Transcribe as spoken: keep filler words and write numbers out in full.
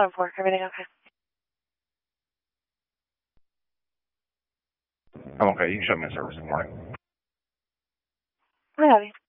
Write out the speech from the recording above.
Out of work. Everything okay? I'm okay. You can show me a service in the morning. I have you.